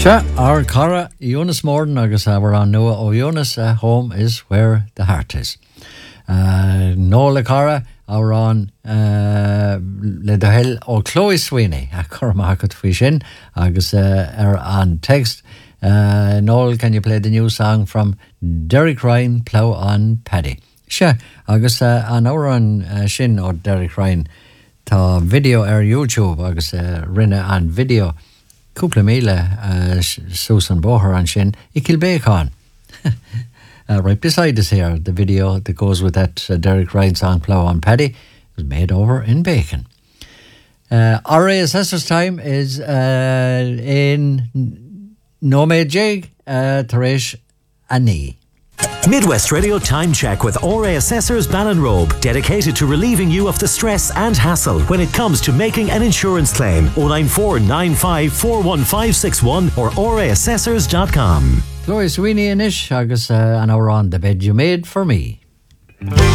Sure, our Cara, Eunice Morden, agus we're on Noah O Eunice, home is where the heart is. Nola Cara, our on Le Dahel O Chloe Sweeney, a Cormacut Fishin, agus on text. Noel, can you play the new song from Derek Ryan, Plough on Paddy? Sure, agus an our on Shin or Derek Ryan, ta video YouTube, agus rinne on video. Cúpla míle Susan Boher and Shin I Kilbacon. Right beside us here, the video that goes with that Derek Ryan song Plough on Paddy was made over in Bacon. Our assessor's time is in Nomad Jig, Thresh Ani. Midwest Radio Time Check with RA Assessors Ballinrobe, dedicated to relieving you of the stress and hassle when it comes to making an insurance claim. 09495415561 or raassessors.com. Chloe Sweeney Inish, agus an hour on the bed you made for me.